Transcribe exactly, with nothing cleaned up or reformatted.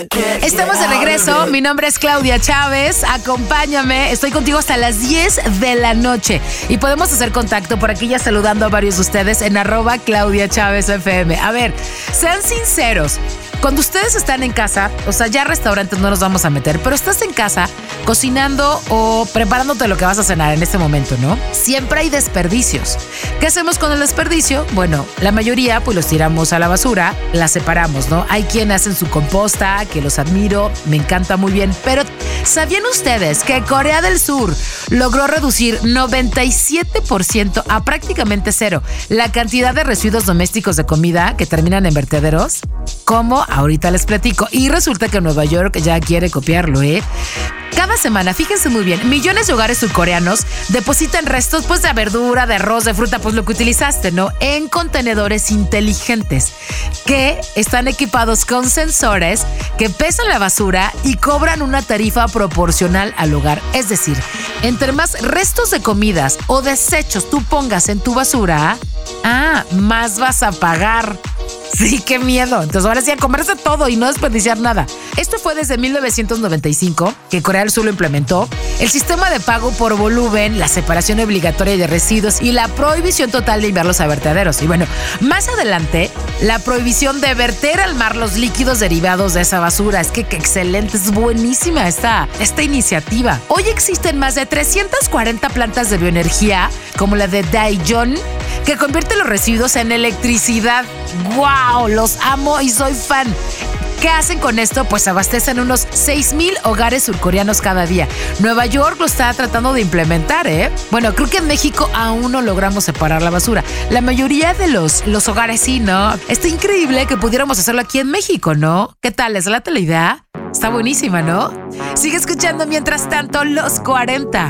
Estamos de regreso, mi nombre es Claudia Chávez, acompáñame, estoy contigo hasta las diez de la noche y podemos hacer contacto por aquí ya saludando a varios de ustedes en arroba Claudia Chávez F M. A ver, sean sinceros, cuando ustedes están en casa, o sea, ya restaurantes no nos vamos a meter, pero estás en casa cocinando o preparándote lo que vas a cenar en este momento, ¿no? Siempre hay desperdicios. ¿Qué hacemos con el desperdicio? Bueno, la mayoría pues los tiramos a la basura, la separamos, ¿no? Hay quien hacen su composta, que los admiro, me encanta muy bien, pero ¿sabían ustedes que Corea del Sur logró reducir noventa y siete por ciento a prácticamente cero la cantidad de residuos domésticos de comida que terminan en vertederos? ¿Cómo? Ahorita les platico. Y resulta que Nueva York ya quiere copiarlo, ¿eh? Cada semana, fíjense muy bien, millones de hogares surcoreanos depositan restos pues de verdura, de arroz, de fruta, pues lo que utilizaste, ¿no? En contenedores inteligentes que están equipados con sensores que pesan la basura y cobran una tarifa proporcional al hogar. Es decir, entre más restos de comidas o desechos tú pongas en tu basura, ah, más vas a pagar. Sí, qué miedo. Entonces ahora sí a comerse todo y no desperdiciar nada. Esto fue desde mil novecientos noventa y cinco que Corea del Sur lo implementó. El sistema de pago por volumen, la separación obligatoria de residuos y la prohibición total de enviarlos a vertederos. Y bueno, más adelante, la prohibición de verter al mar los líquidos derivados de esa basura. Es que qué excelente, es buenísima esta, esta iniciativa. Hoy existen más de trescientas cuarenta plantas de bioenergía, como la de Daejeon, que convierte los residuos en electricidad. ¡Wow! Los amo y soy fan. ¿Qué hacen con esto? Pues abastecen unos seis mil hogares surcoreanos cada día. Nueva York lo está tratando de implementar, ¿eh? Bueno, creo que en México aún no logramos separar la basura. La mayoría de los, los hogares sí, ¿no? Está increíble que pudiéramos hacerlo aquí en México, ¿no? ¿Qué tal? ¿Les late la idea? Está buenísima, ¿no? Sigue escuchando mientras tanto Los cuarenta.